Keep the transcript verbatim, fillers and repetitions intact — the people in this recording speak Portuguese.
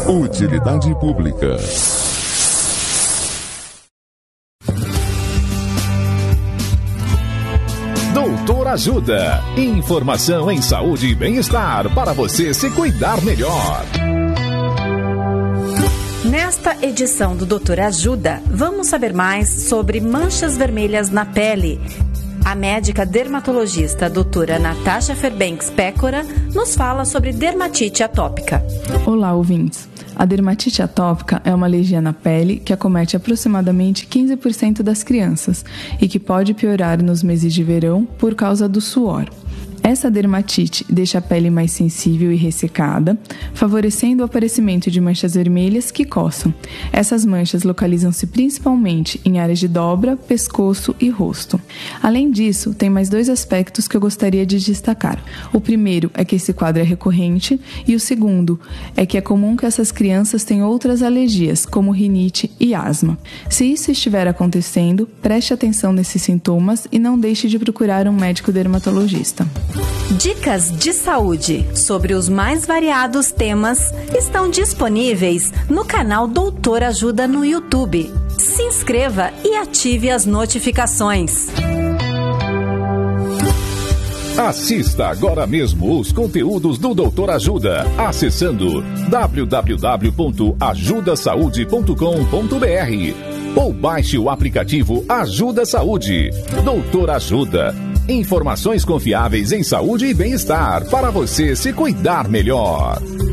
Utilidade pública. Doutor Ajuda. Informação em saúde e bem-estar para você se cuidar melhor. Nesta edição do Doutor Ajuda, vamos saber mais sobre manchas vermelhas na pele. A médica dermatologista doutora Natasha Fairbanks Pécora nos fala sobre dermatite atópica. Olá, ouvintes. A dermatite atópica é uma alergia na pele que acomete aproximadamente quinze por cento das crianças e que pode piorar nos meses de verão por causa do suor. Essa dermatite deixa a pele mais sensível e ressecada, favorecendo o aparecimento de manchas vermelhas que coçam. Essas manchas localizam-se principalmente em áreas de dobra, pescoço e rosto. Além disso, tem mais dois aspectos que eu gostaria de destacar. O primeiro é que esse quadro é recorrente e o segundo é que é comum que essas crianças tenham outras alergias, como rinite e asma. Se isso estiver acontecendo, preste atenção nesses sintomas e não deixe de procurar um médico dermatologista. Dicas de saúde sobre os mais variados temas estão disponíveis no canal Doutor Ajuda no YouTube. Se inscreva e ative as notificações. Assista agora mesmo os conteúdos do Doutor Ajuda, acessando w w w ponto ajuda saúde ponto com ponto b r ou baixe o aplicativo Ajuda Saúde. Doutor Ajuda. Informações confiáveis em saúde e bem-estar para você se cuidar melhor.